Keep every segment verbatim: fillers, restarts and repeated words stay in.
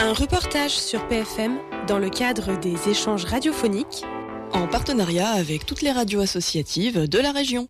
Un reportage sur P F M dans le cadre des échanges radiophoniques en partenariat avec toutes les radios associatives de la région.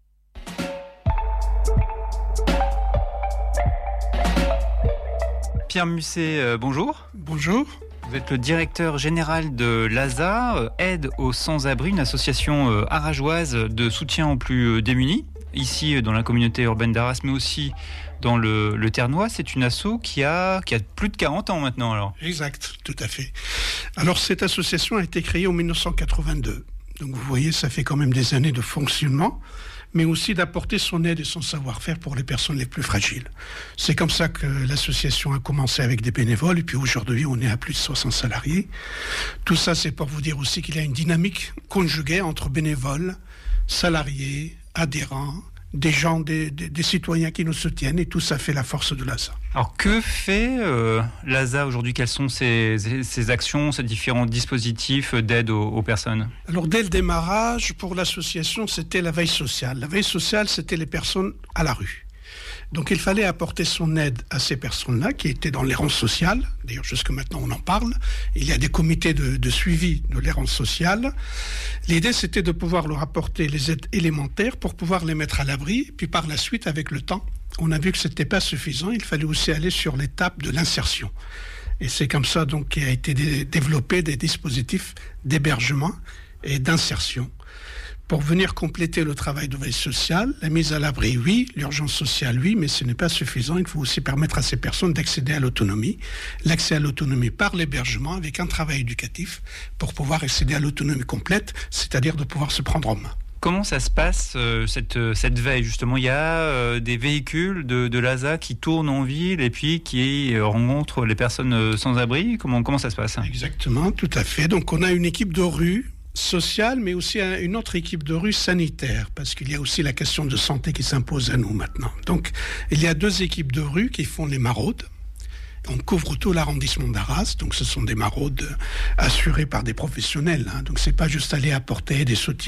Pierre Musset, euh, bonjour. Bonjour. Vous êtes le directeur général de l'A S A, euh, Aide aux sans-abri, une association euh, arageoise de soutien aux plus euh, démunis, ici euh, dans la communauté urbaine d'Arras, mais aussi dans le, le Ternois. C'est une asso qui a, qui a plus de quarante ans maintenant. Alors. Exact, tout à fait. Alors cette association a été créée en dix-neuf cent quatre-vingt-deux. Donc vous voyez, ça fait quand même des années de fonctionnement, mais aussi d'apporter son aide et son savoir-faire pour les personnes les plus fragiles. C'est comme ça que l'association a commencé avec des bénévoles, et puis aujourd'hui, on est à plus de soixante salariés. Tout ça, c'est pour vous dire aussi qu'il y a une dynamique conjuguée entre bénévoles, salariés, adhérents, des gens, des, des, des citoyens qui nous soutiennent, et tout ça fait la force de l'A S A. Alors que fait euh, l'A S A aujourd'hui? Quelles sont ses, ses actions, ses différents dispositifs d'aide aux, aux personnes? Alors dès le démarrage, pour l'association, c'était la veille sociale. La veille sociale, c'était les personnes à la rue. Donc il fallait apporter son aide à ces personnes-là qui étaient dans l'errance sociale. D'ailleurs, jusque maintenant, on en parle. Il y a des comités de, de suivi de l'errance sociale. L'idée, c'était de pouvoir leur apporter les aides élémentaires pour pouvoir les mettre à l'abri. Puis par la suite, avec le temps, on a vu que ce n'était pas suffisant. Il fallait aussi aller sur l'étape de l'insertion. Et c'est comme ça donc qu'a été dé- développé des dispositifs d'hébergement et d'insertion. Pour venir compléter le travail de veille sociale, la mise à l'abri, oui, l'urgence sociale, oui, mais ce n'est pas suffisant. Il faut aussi permettre à ces personnes d'accéder à l'autonomie. L'accès à l'autonomie par l'hébergement avec un travail éducatif pour pouvoir accéder à l'autonomie complète, c'est-à-dire de pouvoir se prendre en main. Comment ça se passe, euh, cette, cette veille, justement? Il y a euh, des véhicules de, de l'A S A qui tournent en ville et puis qui euh, rencontrent les personnes euh, sans abri. Comment, comment ça se passe? Exactement, tout à fait. Donc on a une équipe de rue sociale, mais aussi une autre équipe de rue sanitaire, parce qu'il y a aussi la question de santé qui s'impose à nous maintenant. Donc, il y a deux équipes de rue qui font les maraudes. On couvre tout l'arrondissement d'Arras, donc ce sont des maraudes assurées par des professionnels. Hein. Donc, c'est pas juste aller apporter des soutiens.